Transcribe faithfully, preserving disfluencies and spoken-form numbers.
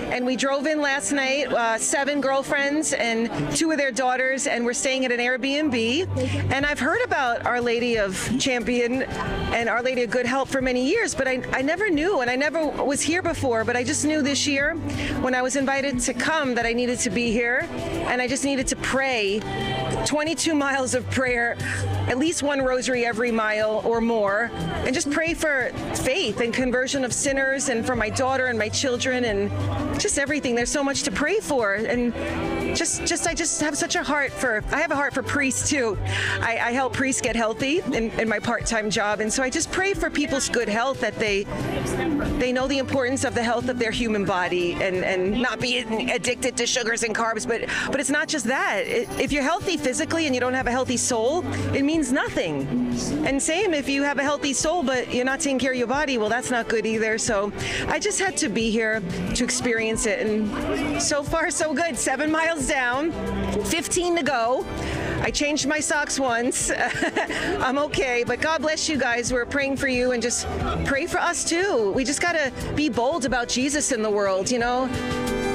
and we drove in last night, uh, seven girlfriends and two of their daughters, and we're staying at an Airbnb. And I've heard about Our Lady of Champion and Our Lady of Good Help for many years, but I, I never knew, and I never was here before, but I just knew this year when I was invited to come that I needed to be here, and I just needed to pray twenty-two miles of prayer, at least one rosary every mile or more, and just pray for faith and conversion of sinners and for my daughter and my children and just everything. There's so much to pray for, and just, just I just have such a heart for, I have a heart for priests too. I, I help priests get healthy in, in my part-time job, and so I just pray for people's good health, that they they know the importance of the health of their human body and, and not be addicted to sugars and carbs, but but it's not just that. It, if you're healthy physically and you don't have a healthy soul, it means nothing. And same if you have a healthy soul but you're not taking care of your body, well, that's not good either. So I just had to be here to experience it, and so far so good. Seven miles down, fifteen to go. I changed my socks once. I'm okay, but God bless you guys. We're praying for you, and just pray for us too. We just gotta be bold about Jesus in the world, you know?